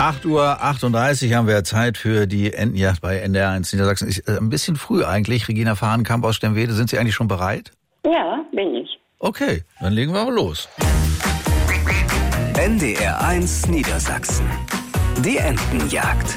8:38 Uhr haben wir Zeit für die Entenjagd bei NDR1 Niedersachsen. Ein bisschen früh eigentlich. Regina Fahrenkamp aus Stemwede. Sind Sie eigentlich schon bereit? Ja, bin ich. Okay, dann legen wir aber los. NDR1 Niedersachsen. Die Entenjagd.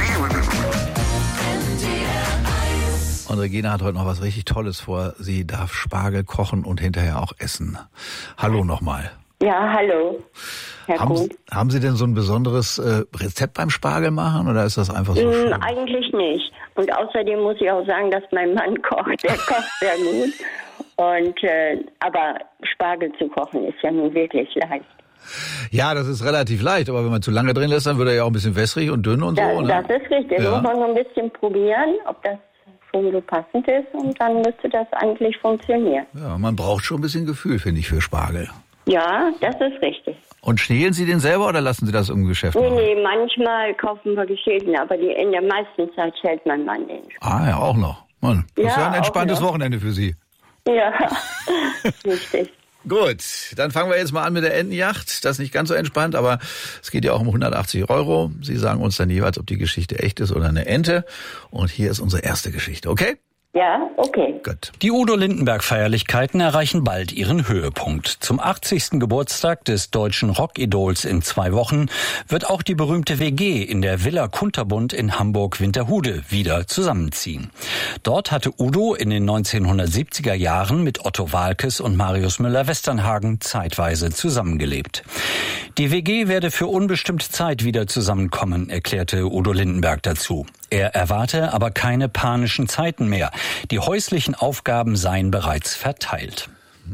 Und Regina hat heute noch was richtig Tolles vor. Sie darf Spargel kochen und hinterher auch essen. Hallo nochmal. Ja, hallo. Haben Sie denn so ein besonderes Rezept beim Spargel machen oder ist das einfach so schön? Eigentlich nicht. Und außerdem muss ich auch sagen, dass mein Mann kocht. Der kocht sehr gut. Und aber Spargel zu kochen ist ja nun wirklich leicht. Ja, das ist relativ leicht, aber wenn man zu lange drin lässt, dann wird er ja auch ein bisschen wässrig und dünn und so. Ne? Das ist richtig. Ja. Muss man so ein bisschen probieren, ob das schon so passend ist und dann müsste das eigentlich funktionieren. Ja, man braucht schon ein bisschen Gefühl, finde ich, für Spargel. Ja, das ist richtig. Und schälen Sie den selber oder lassen Sie das im Geschäft machen? Nee, manchmal kaufen wir geschälten, aber in der meisten Zeit schält mein Mann den. Ah ja, auch noch. Mann, das ist ja ein entspanntes Wochenende für Sie. Ja, richtig. Gut, dann fangen wir jetzt mal an mit der Entenjagd. Das ist nicht ganz so entspannt, aber es geht ja auch um 180 €. Sie sagen uns dann jeweils, ob die Geschichte echt ist oder eine Ente. Und hier ist unsere erste Geschichte, okay? Ja, okay. Gut. Die Udo-Lindenberg-Feierlichkeiten erreichen bald ihren Höhepunkt. Zum 80. Geburtstag des deutschen Rockidols in 2 Wochen wird auch die berühmte WG in der Villa Kunterbund in Hamburg-Winterhude wieder zusammenziehen. Dort hatte Udo in den 1970er Jahren mit Otto Waalkes und Marius Müller-Westernhagen zeitweise zusammengelebt. Die WG werde für unbestimmte Zeit wieder zusammenkommen, erklärte Udo Lindenberg dazu. Er erwarte aber keine panischen Zeiten mehr. Die häuslichen Aufgaben seien bereits verteilt.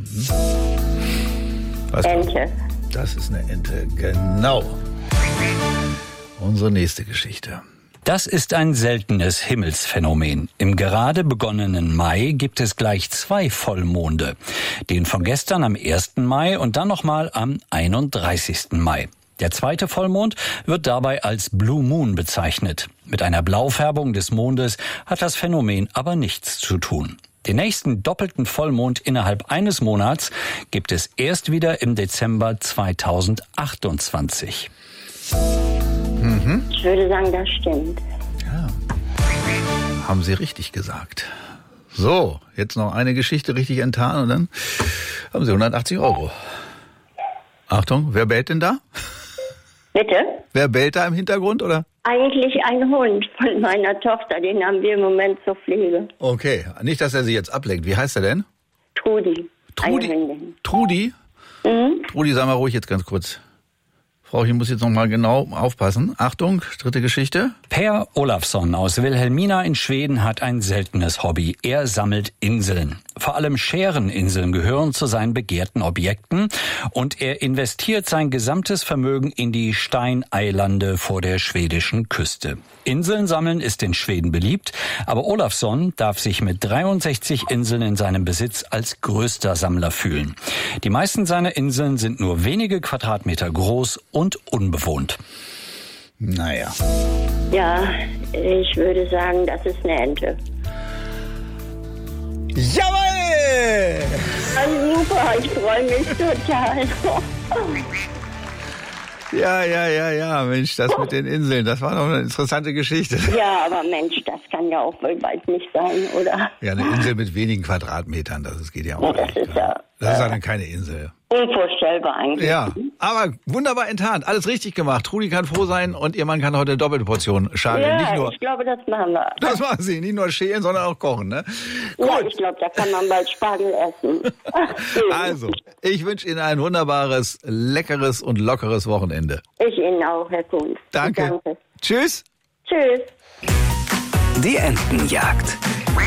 Ente. Das ist eine Ente, genau. Unsere nächste Geschichte. Das ist ein seltenes Himmelsphänomen. Im gerade begonnenen Mai gibt es gleich 2 Vollmonde. Den von gestern am 1. Mai und dann nochmal am 31. Mai. Der zweite Vollmond wird dabei als Blue Moon bezeichnet. Mit einer Blaufärbung des Mondes hat das Phänomen aber nichts zu tun. Den nächsten doppelten Vollmond innerhalb eines Monats gibt es erst wieder im Dezember 2028. Ich würde sagen, das stimmt. Ja, haben Sie richtig gesagt. So, jetzt noch eine Geschichte richtig enttarnt und dann haben Sie 180 €. Achtung, wer bellt denn da? Bitte? Wer bellt da im Hintergrund, oder? Eigentlich ein Hund von meiner Tochter, den haben wir im Moment zur Pflege. Okay, nicht, dass er Sie jetzt ablenkt. Wie heißt er denn? Trudi. Trudi? Eine Hündin. Trudi? Mhm. Trudi, sag mal ruhig jetzt ganz kurz. Frau, ich muss jetzt noch mal genau aufpassen. Achtung, dritte Geschichte. Per Olafsson aus Wilhelmina in Schweden hat ein seltenes Hobby. Er sammelt Inseln. Vor allem Schäreninseln gehören zu seinen begehrten Objekten und er investiert sein gesamtes Vermögen in die Steineilande vor der schwedischen Küste. Inseln sammeln ist in Schweden beliebt, aber Olafsson darf sich mit 63 Inseln in seinem Besitz als größter Sammler fühlen. Die meisten seiner Inseln sind nur wenige Quadratmeter groß und unbewohnt. Naja. Ja, ich würde sagen, das ist eine Ente. Jawohl! Super, ich freue mich total. Ja, Mensch, das mit den Inseln, das war doch eine interessante Geschichte. Ja, aber Mensch, das kann ja auch wohl bald nicht sein, oder? Ja, eine Insel mit wenigen Quadratmetern, das geht ja auch Ja, nicht. das ist ja dann keine Insel. unvorstellbar eigentlich. Ja, aber wunderbar enttarnt, alles richtig gemacht. Trudi kann froh sein und ihr Mann kann heute eine doppelte Portion Spargel. Ja, Nicht nur, ich glaube, das machen wir. das machen Sie, nicht nur schälen, sondern auch kochen, ne? Ja, Gut. ich glaube, da kann man bald Spargel essen. Also, ich wünsche Ihnen ein wunderbares, leckeres und lockeres Wochenende. Ich Ihnen auch, Herr Kunz. Danke. Tschüss. Tschüss. Die Entenjagd.